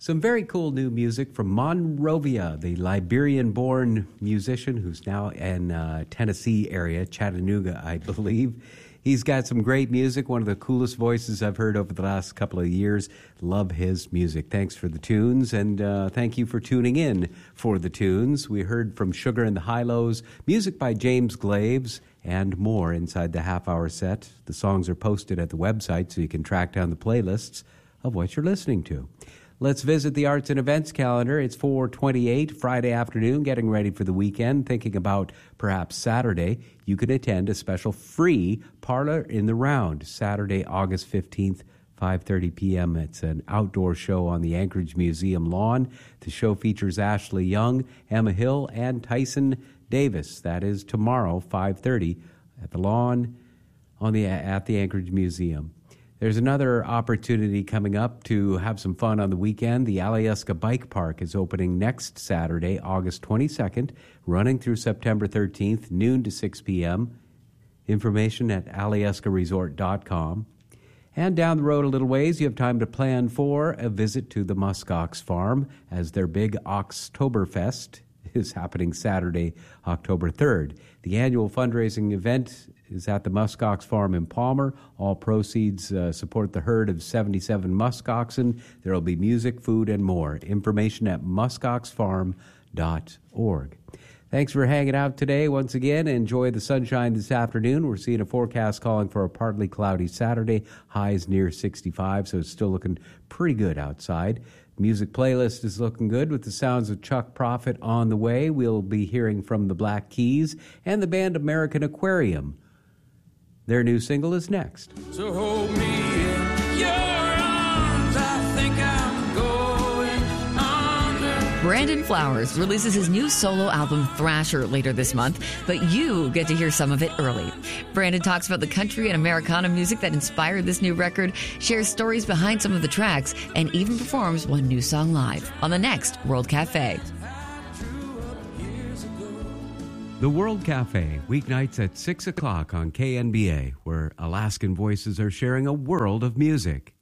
Some very cool new music from Monrovia, the Liberian-born musician who's now in Tennessee area, Chattanooga, I believe. He's got some great music, one of the coolest voices I've heard over the last couple of years. Love his music. Thanks for the tunes, and thank you for tuning in for the tunes. We heard from Sugar and the Hi-Lows, music by James Glaves, and more inside the half-hour set. The songs are posted at the website so you can track down the playlists of what you're listening to. Let's visit the arts and events calendar. It's 4/28, Friday afternoon, getting ready for the weekend, thinking about perhaps Saturday. You can attend a special free Parlor in the Round, Saturday, August 15th, 5:30 p.m. It's an outdoor show on the Anchorage Museum lawn. The show features Ashley Young, Emma Hill, and Tyson Davis. That is tomorrow, 5:30, at the lawn at the Anchorage Museum. There's another opportunity coming up to have some fun on the weekend. The Alyeska Bike Park is opening next Saturday, August 22nd, running through September 13th, noon to 6 p.m. Information at alyeskaresort.com. And down the road a little ways, you have time to plan for a visit to the Muskox Farm as their big Oxtoberfest is happening Saturday, October 3rd. The annual fundraising event is at the Muskox Farm in Palmer. All proceeds support the herd of 77 muskoxen. There will be music, food, and more. Information at muskoxfarm.org. Thanks for hanging out today. Once again, enjoy the sunshine this afternoon. We're seeing a forecast calling for a partly cloudy Saturday. Highs near 65, so it's still looking pretty good outside. Music playlist is looking good with the sounds of Chuck Prophet on the way. We'll be hearing from the Black Keys and the band American Aquarium. Their new single is next. So hold me in your arms, I think I'm going under. Brandon Flowers releases his new solo album Thrasher later this month, but you get to hear some of it early. Brandon talks about the country and Americana music that inspired this new record, shares stories behind some of the tracks, and even performs one new song live on the next World Cafe. The World Cafe, weeknights at 6 o'clock on KNBA, where Alaskan voices are sharing a world of music.